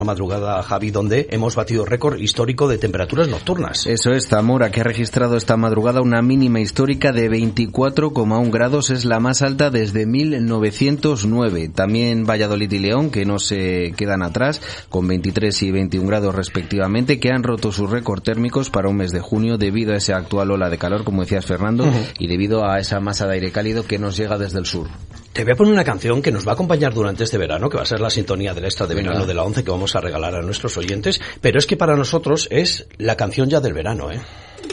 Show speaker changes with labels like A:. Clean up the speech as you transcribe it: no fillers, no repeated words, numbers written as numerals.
A: madrugada, Javi, donde hemos batido récord histórico de temperaturas nocturnas.
B: Eso es, Zamora, que ha registrado esta madrugada una mínima histórica de 24,1 grados, es la más alta desde 1909. También Valladolid y León, que no se quedan atrás, con 23 y 21 grados respectivamente, que han roto sus récords térmicos para un mes de junio debido a esa actual ola de calor, como decías, Fernando, y debido a esa masa de aire cálido que nos llega desde el sur.
A: Te voy a poner una canción que nos va a acompañar durante este verano, que va a ser la sintonía del extra de verano de la 11 que vamos a regalar a nuestros oyentes, pero es que para nosotros es la canción ya del verano, ¿eh?